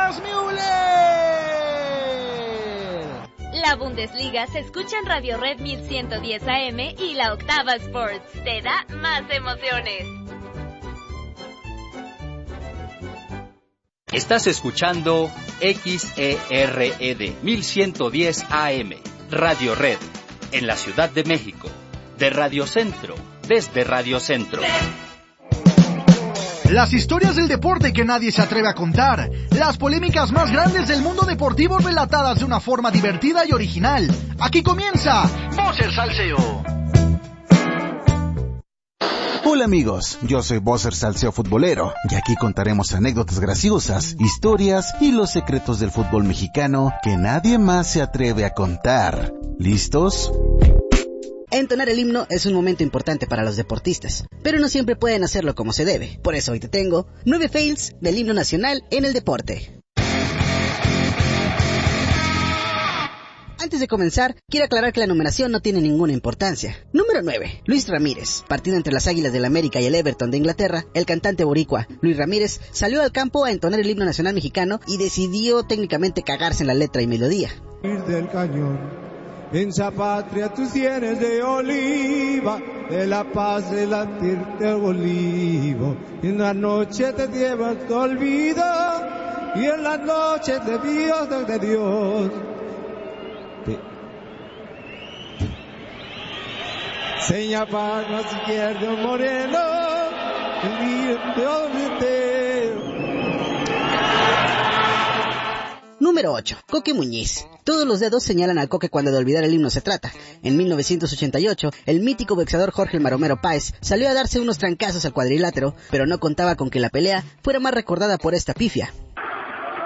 Thomas Müller. La Bundesliga se escucha en Radio Red 1110 AM y la Octava Sports te da más emociones. Estás escuchando XERED 1110 AM, Radio Red, en la Ciudad de México, de Radio Centro, desde Radio Centro. Las historias del deporte que nadie se atreve a contar, las polémicas más grandes del mundo deportivo relatadas de una forma divertida y original. Aquí comienza Bosser Salseo. Hola amigos, yo soy Bosser Salseo Futbolero y aquí contaremos anécdotas graciosas, historias y los secretos del fútbol mexicano que nadie más se atreve a contar. ¿Listos? Entonar el himno es un momento importante para los deportistas, pero no siempre pueden hacerlo como se debe. Por eso hoy te tengo 9 fails del himno nacional en el deporte. Antes de comenzar, quiero aclarar que la numeración no tiene ninguna importancia. Número 9. Luis Ramírez. Partido entre las Águilas del América y el Everton de Inglaterra, el cantante boricua Luis Ramírez salió al campo a entonar el himno nacional mexicano y decidió técnicamente cagarse en la letra y melodía. Del cañón, en esa patria tus sienes de oliva, de la paz del latir olivo. En la noche te llevas tu olvido y en las noches de Dios, de Dios. Seña para izquierdo moreno, el viento. Número 8. Coque Muñiz. Todos los dedos señalan al Coque cuando de olvidar el himno se trata. En 1988, el mítico boxeador Jorge el Maromero Páez salió a darse unos trancazos al cuadrilátero, pero no contaba con que la pelea fuera más recordada por esta pifia.